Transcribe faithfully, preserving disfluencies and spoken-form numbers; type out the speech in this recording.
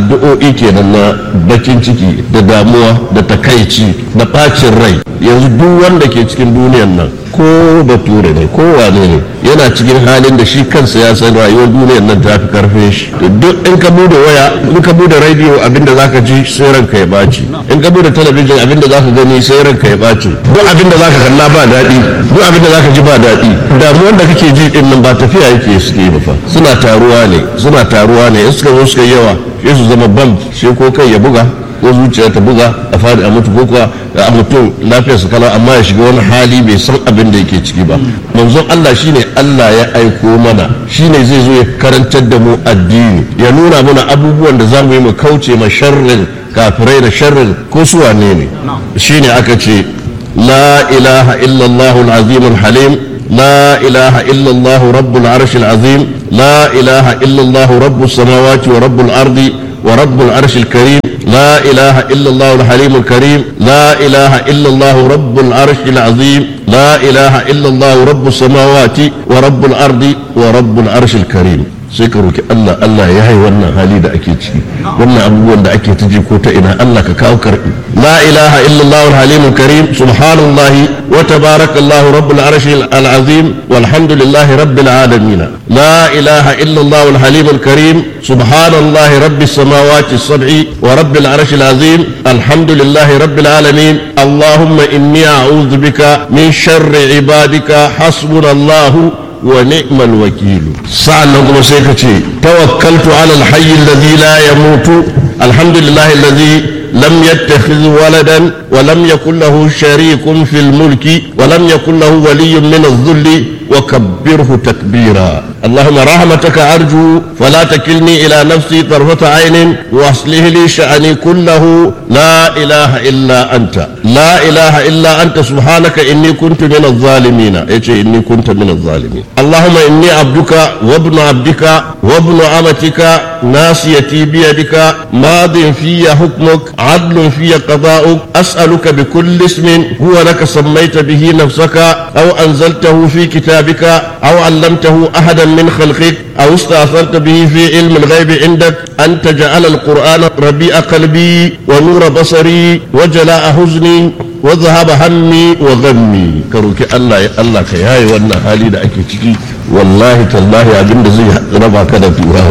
addu'o'i kenan na bakin ciki da damuwa da takaici da bacin rai. Yanzu duk wanda ke cikin duniyar nan ko bature ne ko wane ne yana cikin halin da shi kansa ya san rayuwar duniyar nan ta fi karfe shi. Duk in ka bude waya, in ka bude radio abinda zaka ji sai ranka ya baci, in ka bude talabijin abinda zaka gani sai ranka ya baci, duk abinda zaka kalla ba daɗi, duk abinda zaka ji ba daɗi. Damuwar da kake ji din nan ba tafiya yake suke ba fa, suna taruwa ne suna taruwa ne in suka zo suka yawa sai su zama bam, sai ko kai ya buga ko zuciya ta buga a fadi a mutu ko kuwa a mutum lafiyar su kala amma ya shiga wani hali bai san abin da yake ciki ba. Manzon Allah shine Allah ya aiko mana, shine zai zo ya karantar da mu addini, ya nuna mana abubuwan da zamu yi mu kauce ma sharrin kafirai da sharrin ko su wane ne. Shine aka ce la ilaha illallah al-azim al-halim, la ilaha illallah rabbul arsh al-azim, la ilaha illallah rabbus samawati wa rabbul ardi wa rabbul arsh al-karim, لا إله إلا الله الحليم الكريم، لا إله إلا الله رب العرش العظيم، لا إله إلا الله رب السماوات ورب الأرض ورب العرش الكريم. sai ka roki Allah Allah ya yi wannan hali da ake ciki, wannan abubuwan da ake ta ko ta ina Allah ka kawo karbi. La ilaha illallah al-halim al-karim, subhanallahi wa tabarakallahu rabbul arshi al-azim walhamdulillahi rabbil alamin. La ilaha illallah al-halim al-karim, subhanallahi rabbis samawati as-sab'i wa rabbil arshi al-azim alhamdulillahi rabbil alamin. Allahumma inni a'udhu bika min sharri ibadika hasbunallahu ونعم الوكيل. سألنا سيكتي توكلت على الحي الذي لا يموت الحمد لله الذي لم يتخذ ولدا ولم يكن له شريك في الملك ولم يكن له ولي من الذل وكبره تكبيرا. اللهم رحمتك أرجو فلا تكلني إلى نفسي طرفة عين وأصلح لي شأني كله، لا إله إلا أنت، لا إله إلا أنت سبحانك إني كنت من الظالمين. إيش إني كنت من الظالمين. اللهم إني عبدك وابن عبدك وابن أمتك ناصيتي بيدك ماض في حكمك عدل في قضاؤك أسألك بكل اسم هو لك سميت به نفسك أو أنزلته في كتابك أو علمته أحدا من خلقك أو استأثرت به في علم الغيب عندك أن تجعل القرآن ربيع قلبي ونور بصري وجلاء حزني وذهب همي وغمي. كروك الله الله كياي وانا حالي دا أكي تكي والله تالله abinda zai raba ka da tura